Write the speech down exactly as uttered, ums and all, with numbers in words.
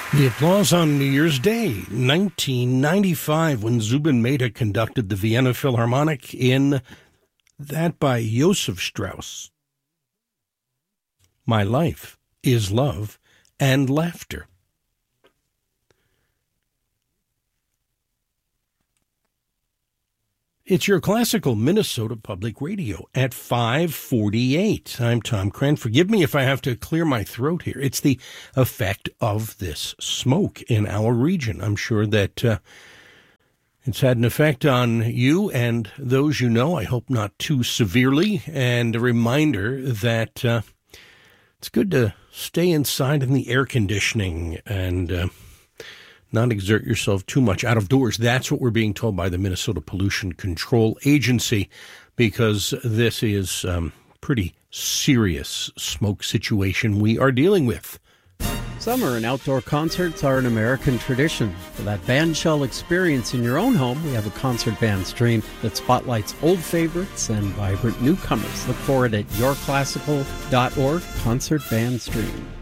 The applause on New Year's Day, nineteen ninety-five, when Zubin Mehta conducted the Vienna Philharmonic in that by Joseph Strauss. My life is love and laughter. It's your classical Minnesota Public Radio at five forty-eight. I'm Tom Cran. Forgive me if I have to clear my throat here. It's the effect of this smoke in our region. I'm sure that uh, it's had an effect on you and those you know. I hope not too severely. And a reminder that uh, it's good to stay inside in the air conditioning and uh, not exert yourself too much out of doors. That's what we're being told by the Minnesota Pollution Control Agency, because this is um, pretty serious smoke situation we are dealing with. Summer and outdoor concerts are an American tradition. For that bandshell experience in your own home, we have a concert band stream that spotlights old favorites and vibrant newcomers. Look for it at your classical dot org, Concert Band Stream.